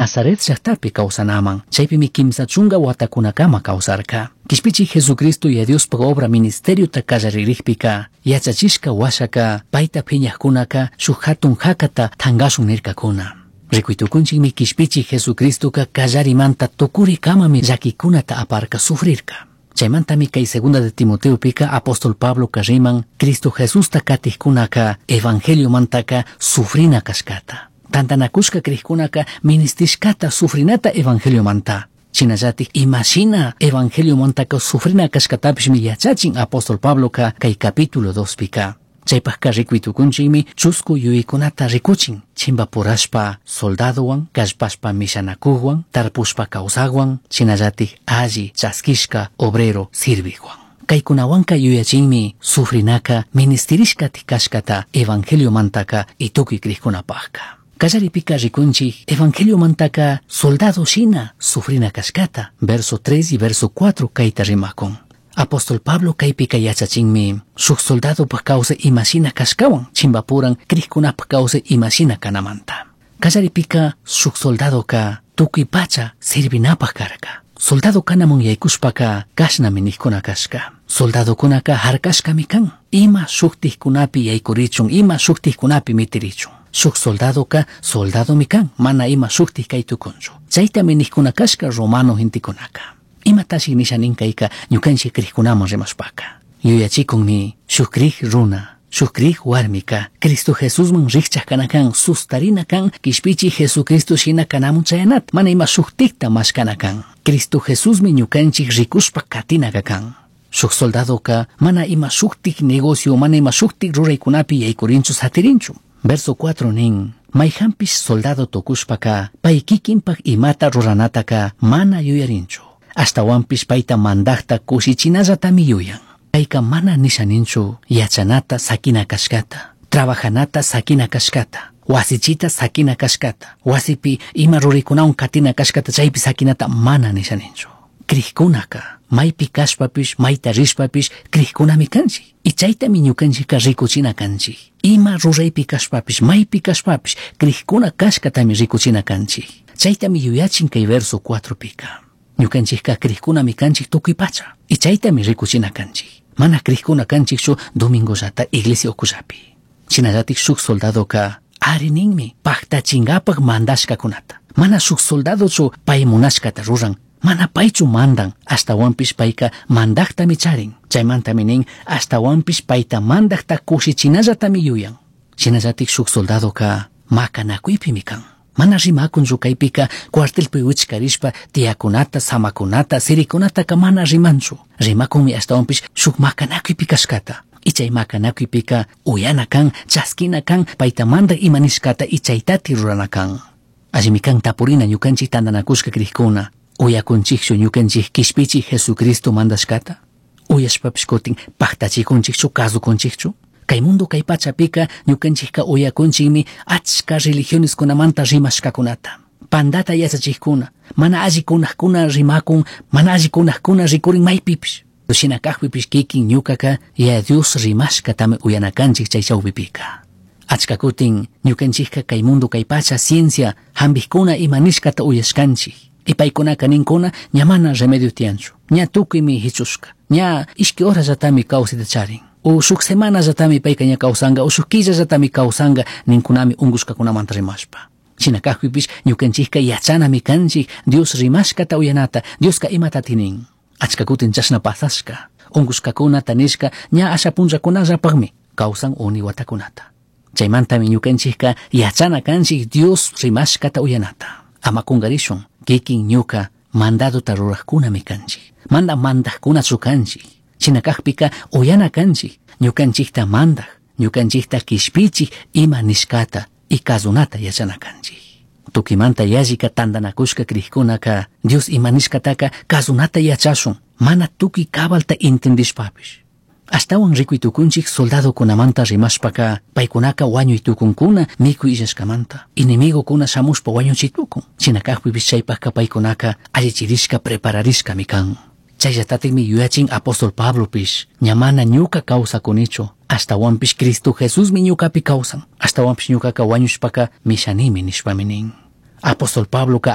Nazaret llaqtapi kawsanaman. Chaypimi kimsa chunga watakunakama kawsarka. Kishpichi Jesucristo y Diospa obra ministerio ta kallaririkpika, yachachishka washaka, paita phiñaqkunaka, shuk hatun hakata thangasun nirkakuna. Rikuitukunchikmi kishpichi Jesucristo ka kallarimanta tukuri kamami llakikunata aparka sufrirka. Chaymantami kay segunda de Timoteo pika apóstol Pablo kariman Cristo Jesús ta katijkunaka evangelio mantaka sufrina kashkata. Tantanakushka krikkunaka ministishkata sufrinata evangelio manta. Chinallatik imashina evangelio mantaka sufrina kashkatapishmi yachachin apóstol Pablo ka kay capítulo 2 pika. Chaypajka rikuitukunchikmi chusku yuyikunata rikuchin. Chimba purashpa soldadowan, kashpashpa mishanakuwan, tarpushpa kawsawan, chinallatik alli chaskishka obrero sirviwan. Kaykunawanka yuyachinmi sufrinaka ministerishkati kashkata evangelio mantaka itukuy krikkunapajka. Kallaripika rikunchik evangelio mantaka soldado shina sufrina kashkata. Verso 3 y verso 4 kayta rimakun. Apóstol Pablo kaypika yachachinmi shuk soldado pa kawsa imashina kashkawan chimbapuran krikkunapa kawsa imashina kanamanta. Kallaripika shuk soldado ka tukuy pacha sirvinapaj karka. Soldado kanamun yaykushpaka kashnami nikkuna kashka. Soldado kunaka harkashkami kan. Ima shuktijkunapi yaykurichun, ima shuktijkunapi mitirichun. Shuk soldado ka soldado mi kan, mana ima shuktij kaytukunchu. Chaytami nikkuna kashka romano hintikunaka. Ima tashi nishaninkaika ñukanchik krikkunaman rimashpaka. Yuyachikunmi shuk krik runa, shuk krik warmika Cristo Jesusman rikchaq kanakan sustarina kan kishpichi Jesucristo shina kanamun chayanat mana ima shuktikta mashkana kan. Cristo Jesusmi ñukanchik rikushpa katinaka kan. Shuk soldado ka mana ima shuktik negocio, mana ima shuktik ruraykunapi yaykurinchu satirinchu. Verso 4 nin mayhampish soldado tokushpaka pay kikinpak imata ruranataka mana yuyarinchu. Ashtawanpish payta mandaqta kushichinallatami yuyan. Payka mana nishaninchu yachanata sakina kashkata, trabajanata sakina kashkata, wasichita sakina kashkata, wasipi ima rurikunawan katina kashkata chaypi sakinata mana nishaninchu. Krikkunaka maypi kashpapish mayta rishpapish krikkunami kanchik. Y chaytami ñukanchikka rikuchina kanchik. Ima ruraypi kashpapish maypi kashpapish krikkuna kashkatami rikuchina kanchik. Chaytami yuyachin kay verso 4 pika. Ñukanchikka krikkunami kanchik tukuy pacha. Y chaytami rikuchina kanchik. Mana krikkuna kanchikchu domingollata iglesia ukullapi. Chinallatik shuk soldado ka arininmi paktachingapak mandashkakunata. Mana shuk soldadochu pay munashkata ruran. Mana paychu mandan ashtawanpish payka mandaqtami charin. Chaymantami nin ashtawanpish payta mandaqta kushichinallatami yuyan. Chinallatik shuk soldado ka makanakuypimi kan. Mana rimakunchu kaypika cuartelpi wichkarishpa tiyakunata, samakunata, sirikunata ka mana rimanchu. Rimakunmi ashtawanpish shuk makanakuypi kashkata. Y chay makanakuypika uyana kan, chaskina kan, payta manda imanishkata y chaytati rurana kan. Allimi kan tapurina ñukanchik tantanakushka krikkuna. Uyakunchikchu ñukanchik kishpichi Jesucristo mandashkata. Uyashpapish kutin paktachikunchikchu kasukunchikchu. Kay mundo kay pachapika ñukanchikka uyakunchikmi achka religiones kunamanta rimashkakunata. Pandata yachachikuna, mana alli kunajkuna rimakun, mana alli kunajkuna rikurin maypipish. Shinakajpipish kikin ñukaka ya Dios rimashkatami uyanakanchik chay chawpipika. Achka kutin ñukanchikka kay mundo kay pacha ciencia hambikuna imanishkata uyashkanchik. Y paykunaka ninkuna ña mana remedio tiyanchu. Ña tukuymi hichushka. Ña ishki horasatami kawsita charin. O shuk semanallatami payka ña kawsanga, o shuk killallatami kawsanga ninkunami ungushkakunamanta rimashpa. Shinakajpipish ñukanchikka yachanami kanchik Dios rimashkata uyanata, Dioska imata tinin. Achka kutin chashna pasashka. Ungushkakunata nishka ña asha punllakunallapaqmi kawsan uni watakunata. Chaymantami ñukanchikka yachana kanchik Dios rimashkata uyanata. Ama kungarishun kikin ñuka mandado tarurajkunami kanchik. Manda mandajkunachu kanchik. Chinakajpika uyana kanchik. Ñukanchikta mandaj, ñukanchikta kishpichik ima nishkata y kazunata yachana kanchik. Tukimanta yallika tandanakushka krikkunaka Dios ima nishkataka kazunata yachashun. Mana tuki kabalta intendishpapish. Ashtawan rikuytukunchik soldado kunamanta rimashpaka paykunaka wañuytukunkuna mikuy illashkamanta. Inimigo kuna shamushpa wañuchitukun. Chinakajpipish chaypaka paykunaka allichirishka prepararishkami kan. Chayllatatimi yuyachin apóstol Pablo pish ñamana ñuka kawsakunichu. Ashtawanpish Cristo Jesusmi ñukapi kawsan. Ashtawanpish ñukaka wañushpaka mishanimi nishpami nin. Apóstol Pablo ka